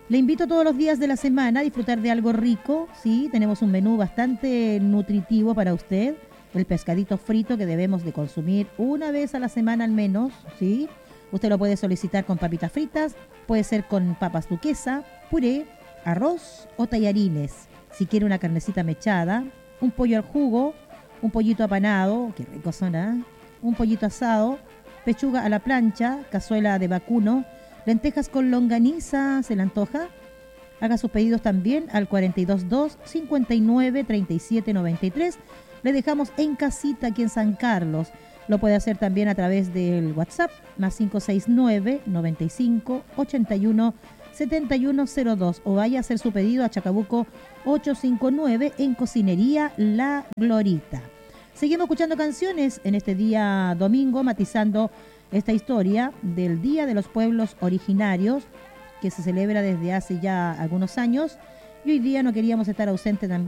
Le invito todos los días de la semana a disfrutar de algo rico, ¿sí? Tenemos un menú bastante nutritivo para usted. El pescadito frito que debemos de consumir una vez a la semana al menos, ¿sí? Usted lo puede solicitar con papitas fritas, puede ser con papas duquesa, puré, arroz o tallarines. Si quiere una carnecita mechada, un pollo al jugo, un pollito apanado, qué rico suena, un pollito asado, pechuga a la plancha, cazuela de vacuno, lentejas con longaniza, ¿se le antoja? Haga sus pedidos también al 422 59 37 93. Le dejamos en casita aquí en San Carlos. Lo puede hacer también a través del WhatsApp, más 569 95 81 7102. O vaya a hacer su pedido a Chacabuco 859 en Cocinería La Glorita. Seguimos escuchando canciones en este día domingo, matizando esta historia del Día de los Pueblos Originarios, que se celebra desde hace ya algunos años. Y hoy día no queríamos estar ausentes también